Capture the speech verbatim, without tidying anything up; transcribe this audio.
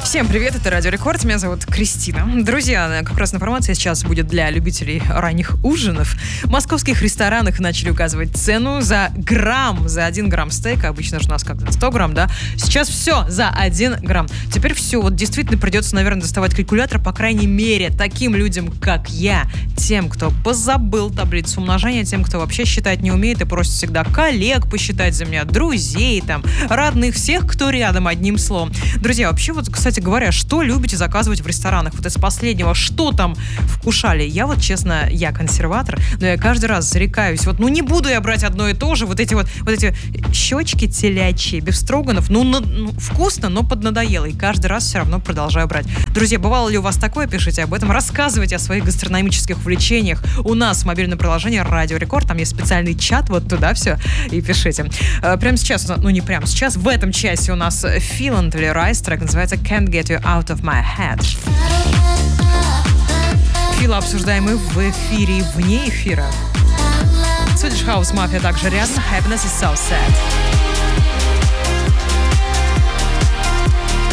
Всем привет, это Радио Рекорд, меня зовут Кристина. Друзья, как раз информация сейчас будет для любителей ранних ужинов. В московских ресторанах начали указывать цену за грамм, за один грамм стейка. Обычно же у нас как сто грамм, да? Сейчас все за один грамм. Теперь все, вот действительно придется, наверное, доставать калькулятор, по крайней мере, таким людям, как я, тем, кто позабыл таблицу умножения, тем, кто вообще считать не умеет и просит всегда коллег посчитать за меня, друзей, там, родных, всех, кто рядом, одним словом. Друзья, вообще вот, кстати говоря, что любите заказывать в ресторанах? Вот из последнего, что там вкушали? Я вот, честно, я консерватор, но я каждый раз зарекаюсь. Вот, ну не буду я брать одно и то же. Вот эти вот, вот эти щечки телячьи, бифстроганов, ну, на, ну вкусно, но поднадоело. И каждый раз все равно продолжаю брать. Друзья, бывало ли у вас такое? Пишите об этом. Рассказывайте о своих гастрономических увлечениях. У нас в мобильном приложении Радио Рекорд, там есть специальный чат, вот туда все и пишите. Прямо сейчас, ну не прямо сейчас, в этом часе у нас Филанд или Райс, трек называется Can't Get You Out of My Head. Фила обсуждаем мы в эфире, вне эфира. Swedish House Mafia также рядом. Happiness is so sad.